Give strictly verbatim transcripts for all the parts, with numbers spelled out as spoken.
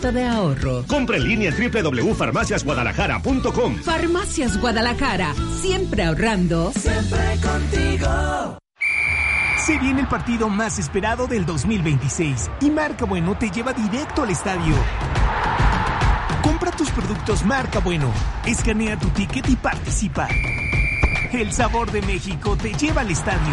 momento de ahorro. Compra en línea en doble u doble u doble u punto farmacias guadalajara punto com. Farmacias Guadalajara, siempre ahorrando. Siempre contigo. Se viene el partido más esperado del dos mil veintiséis y Marca Bueno te lleva directo al estadio. Compra tus productos Marca Bueno, escanea tu ticket y participa. El sabor de México te lleva al estadio.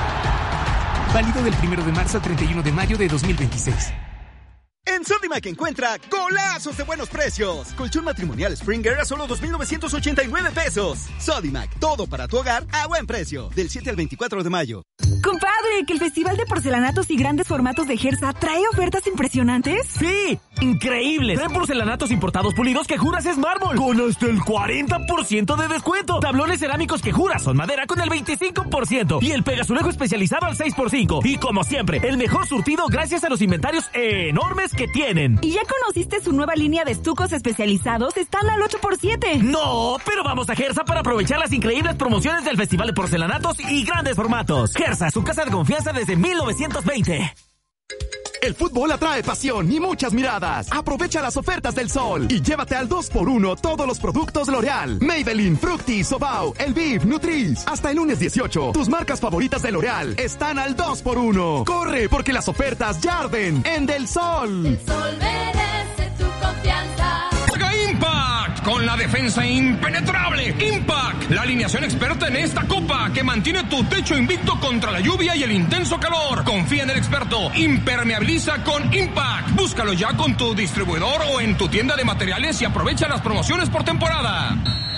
Válido del primero de marzo al treinta y uno de mayo de dos mil veintiséis. En Sodimac encuentra golazos de buenos precios. Colchón matrimonial Springer a solo dos mil novecientos ochenta y nueve pesos. Sodimac, todo para tu hogar a buen precio. Del siete al veinticuatro de mayo. Compadre, ¿que el Festival de Porcelanatos y Grandes Formatos de Gersa trae ofertas impresionantes? ¡Sí! ¡Increíbles! Trae porcelanatos importados pulidos que juras es mármol, con hasta el cuarenta por ciento de descuento. Tablones cerámicos que juras son madera con el veinticinco por ciento. Y el pegazulejo especializado al seis por cinco. Y como siempre, el mejor surtido gracias a los inventarios enormes que tienen. ¿Y ya conociste su nueva línea de estucos especializados? Están al ocho por siete. No, pero vamos a Gersa para aprovechar las increíbles promociones del Festival de Porcelanatos y Grandes Formatos. Gersa, su casa de confianza desde mil novecientos veinte. El fútbol atrae pasión y muchas miradas. Aprovecha las ofertas del sol y llévate al dos por uno todos los productos L'Oreal, Maybelline, Fructis, Sobao, Elviv, Nutris. Hasta el lunes dieciocho, tus marcas favoritas de L'Oreal están al dos por uno. Corre, porque las ofertas ya arden en Del Sol. El sol merece tu confianza. Juega Impact con la defensa impenetrable. Impact, la alineación experta en esta copa que mantiene tu techo invicto contra la lluvia y el intenso calor. Confía en el experto. Impermeabiliza con Impact. Búscalo ya con tu distribuidor o en tu tienda de materiales y aprovecha las promociones por temporada.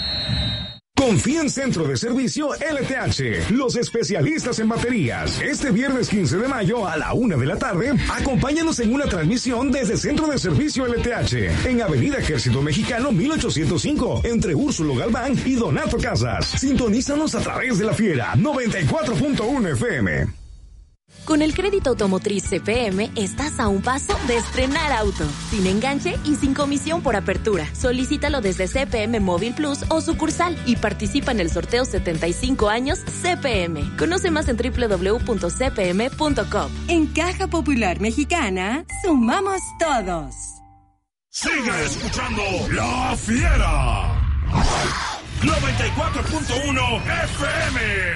Confía en Centro de Servicio L T H, los especialistas en baterías. Este viernes quince de mayo a la una de la tarde, acompáñanos en una transmisión desde Centro de Servicio L T H, en Avenida Ejército Mexicano mil ochocientos cinco, entre Úrsulo Galván y Donato Casas. Sintonízanos a través de la Fiera noventa y cuatro punto uno F M. Con el crédito automotriz C P M estás a un paso de estrenar auto, sin enganche y sin comisión por apertura. Solicítalo desde C P M Móvil Plus o sucursal y participa en el sorteo setenta y cinco años C P M. Conoce más en doble u doble u doble u punto c p m punto com. En Caja Popular Mexicana, sumamos todos. Sigue escuchando La Fiera noventa y cuatro punto uno F M.